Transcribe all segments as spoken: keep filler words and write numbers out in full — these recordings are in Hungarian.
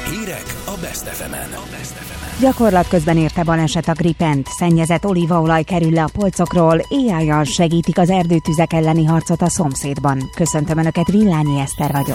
Hírek a Best ef emen. Gyakorlat közben érte baleset a Gripent. Szennyezett olívaolaj kerül le a polcokról, á i-jal segítik az erdőtüzek elleni harcot a szomszédban. Köszöntöm Önöket, Villányi Eszter vagyok.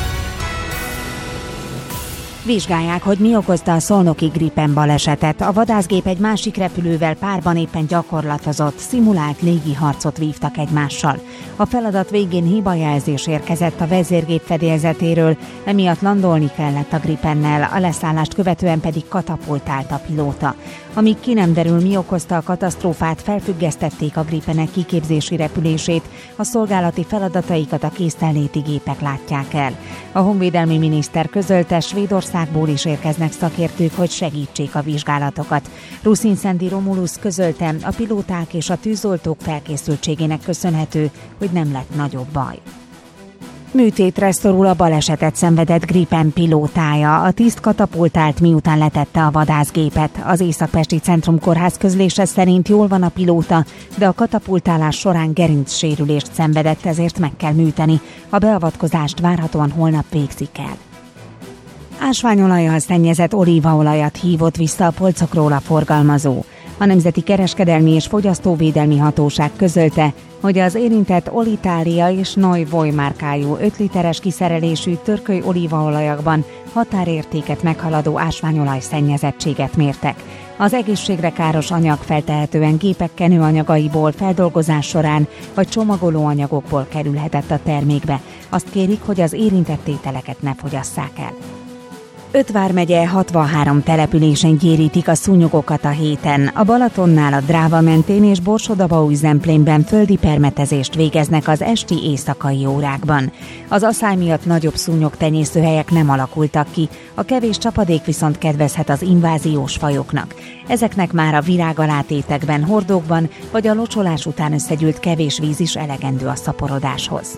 Vizsgálják, hogy mi okozta a szolnoki Gripen balesetet. A vadászgép egy másik repülővel párban éppen gyakorlatozott, szimulált légiharcot vívtak egymással. A feladat végén hibajelzés érkezett a vezérgép fedélzetéről, emiatt landolni kellett a Gripennel, a leszállást követően pedig katapultált a pilóta. Amíg ki nem derül, mi okozta a katasztrófát, felfüggesztették a Gripenek kiképzési repülését, a szolgálati feladataikat a készenléti gépek látják el. A honvédelmi miniszter közölte, Svédországból is érkeznek szakértők, hogy segítsék a vizsgálatokat. Ruszinszendi Romulus közölte, a pilóták és a tűzoltók felkészültségének köszönhető, hogy nem lett nagyobb baj. Műtétre szorul a balesetet szenvedett Gripen pilótája. A tiszt katapultált, miután letette a vadászgépet. Az Észak-Pesti Centrum Kórház közlése szerint jól van a pilóta, de a katapultálás során gerincsérülést szenvedett, ezért meg kell műteni. A beavatkozást várhatóan holnap végzik el. Ásványolajjal szennyezett olívaolajat hívott vissza a polcokról a forgalmazó. A Nemzeti Kereskedelmi és Fogyasztóvédelmi Hatóság közölte, hogy az érintett Olitalia és Neuvoy márkájú öt literes kiszerelésű törköly olívaolajakban határértéket meghaladó ásványolaj szennyezettséget mértek. Az egészségre káros anyag feltehetően gépek kenőanyagaiból, feldolgozás során vagy csomagolóanyagokból kerülhetett a termékbe. Azt kérik, hogy az érintett ételeket ne fogyasszák el. Öt vármegye hatvanhárom településen gyérítik a szúnyogokat a héten. A Balatonnál, a Dráva mentén és Borsod-Abaúj-Zemplénben földi permetezést végeznek az esti éjszakai órákban. Az aszály miatt nagyobb szúnyogtenyésztőhelyek nem alakultak ki, a kevés csapadék viszont kedvezhet az inváziós fajoknak. Ezeknek már a virágalátétekben, hordókban vagy a locsolás után összegyűlt kevés víz is elegendő a szaporodáshoz.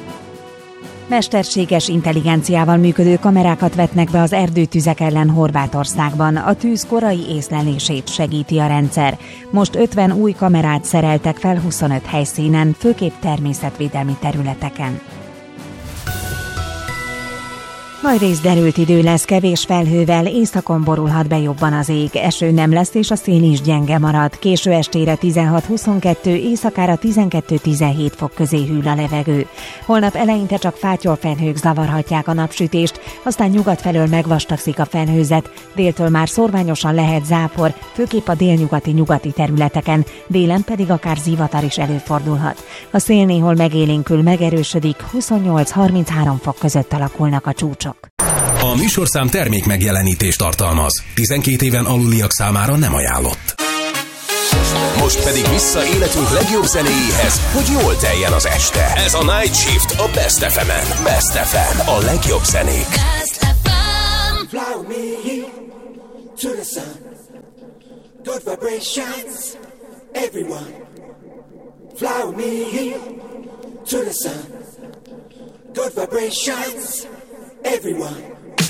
Mesterséges intelligenciával működő kamerákat vetnek be az erdőtüzek ellen Horvátországban. A tűz korai észlelését segíti a rendszer. Most ötven új kamerát szereltek fel huszonöt helyszínen, főképp természetvédelmi területeken. Nagyrészt derült idő lesz, kevés felhővel, északon borulhat be jobban az ég. Eső nem lesz, és a szél is gyenge marad. Késő estére tizenhat-huszonkettő, éjszakára tizenkettő-tizenhét fok közé hűl a levegő. Holnap eleinte csak fátyolfelhők zavarhatják a napsütést, aztán nyugat felől megvastagszik a felhőzet, déltől már szórványosan lehet zápor, főképp a délnyugati nyugati területeken, délen pedig akár zivatar is előfordulhat. A szél néhol megélénkül, megerősödik, huszonnyolc-harminchárom fok között alakulnak a csúcsok. A műsorszám termék megjelenítést tartalmaz. tizenkét éven aluliak számára nem ajánlott. Most pedig vissza életünk legjobb zenéjéhez, hogy jól teljen az este. Ez a Night Shift a Best ef emen. Best ef em, a legjobb zenék. Best ef em. Fly with me to the sun. Good vibrations, everyone. Fly with me to the sun. Good vibrations, everyone.